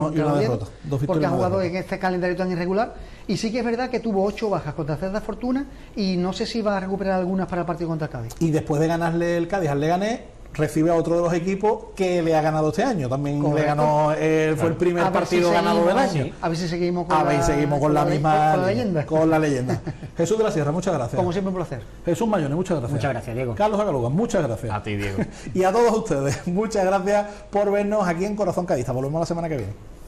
contra el Oviedo, porque ha jugado en este calendario tan irregular. Y sí que es verdad que tuvo 8 bajas contra Cerda Fortuna y no sé si va a recuperar algunas para el partido contra el Cádiz. Y después de ganarle el Cádiz al Leganés, recibe a otro de los equipos que le ha ganado este año. También correcto. Le ganó, fue el primer partido si ganado del año. Sí. A ver si seguimos con la misma leyenda. Con la leyenda. Jesús de la Sierra, muchas gracias. Como siempre, un placer. Jesús Mayone, muchas gracias. Muchas gracias, Diego. Carlos Agaluga, muchas gracias. A ti, Diego. Y a todos ustedes, muchas gracias por vernos aquí en Corazón Cadista. Volvemos la semana que viene.